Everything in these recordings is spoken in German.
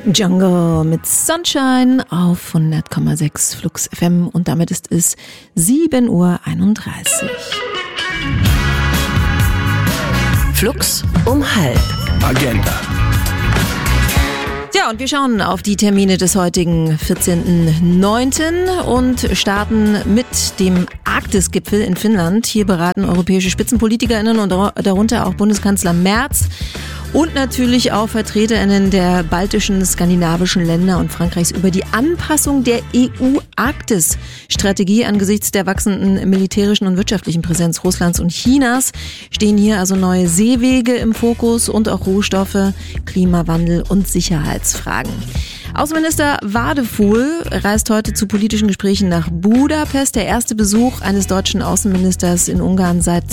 Jungle mit Sunshine auf 100,6 Flux FM und damit ist es 7:31 Uhr. Flux um halb. Agenda. Ja, und wir schauen auf die Termine des heutigen 14.09. und starten mit dem Arktis-Gipfel in Finnland. Hier beraten europäische SpitzenpolitikerInnen und darunter auch Bundeskanzler Merz und natürlich auch VertreterInnen der baltischen, skandinavischen Länder und Frankreichs über die Anpassung der EU-Arktis-Strategie angesichts der wachsenden militärischen und wirtschaftlichen Präsenz Russlands und Chinas. Stehen hier also neue Seewege im Fokus und auch Rohstoffe, Klimawandel und Sicherheitsfragen. Außenminister Wadefuhl reist heute zu politischen Gesprächen nach Budapest. Der erste Besuch eines deutschen Außenministers in Ungarn seit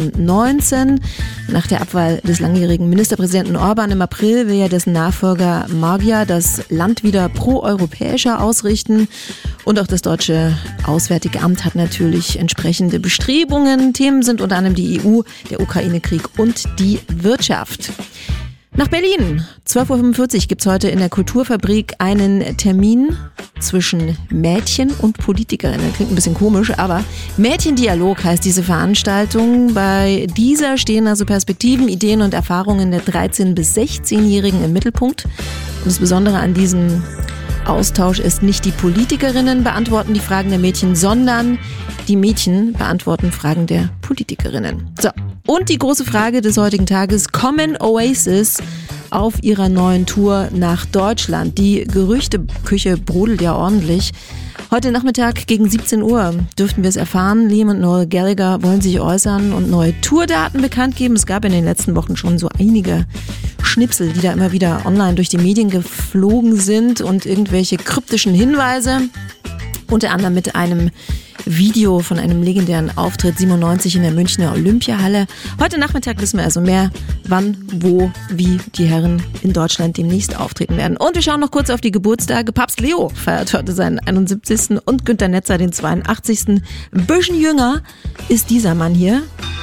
2019. Nach der Abwahl des langjährigen Ministerpräsidenten Orban im April will ja dessen Nachfolger Magyar das Land wieder pro-europäischer ausrichten. Und auch das deutsche Auswärtige Amt hat natürlich entsprechende Bestrebungen. Themen sind unter anderem die EU, der Ukraine-Krieg und die Wirtschaft. Nach Berlin, 12.45 Uhr gibt es heute in der Kulturfabrik einen Termin zwischen Mädchen und Politikerinnen. Klingt ein bisschen komisch, aber Mädchendialog heißt diese Veranstaltung. Bei dieser stehen also Perspektiven, Ideen und Erfahrungen der 13- bis 16-Jährigen im Mittelpunkt. Und das Besondere an diesem Austausch ist, nicht die Politikerinnen beantworten die Fragen der Mädchen, sondern die Mädchen beantworten Fragen der Politikerinnen. So, und die große Frage des heutigen Tages: Kommen Oasis auf ihrer neuen Tour nach Deutschland? Die Gerüchteküche brodelt ja ordentlich. Heute Nachmittag gegen 17 Uhr dürften wir es erfahren. Liam und Noel Gallagher wollen sich äußern und neue Tourdaten bekannt geben. Es gab in den letzten Wochen schon so einige Schnipsel, die da immer wieder online durch die Medien geflogen sind und irgendwelche kryptischen Hinweise. Unter anderem mit einem Video von einem legendären Auftritt 97 in der Münchner Olympiahalle. Heute Nachmittag wissen wir also mehr, wann, wo, wie die Herren in Deutschland demnächst auftreten werden. Und wir schauen noch kurz auf die Geburtstage. Papst Leo feiert heute seinen 71. und Günter Netzer den 82. Ein bisschen jünger ist dieser Mann hier.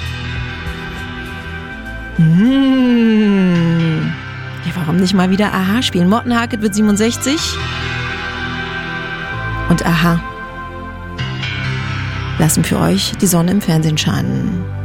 Ja, warum nicht mal wieder Aha spielen? Morten Harket wird 67. Und Aha lassen für euch die Sonne im Fernsehen scheinen.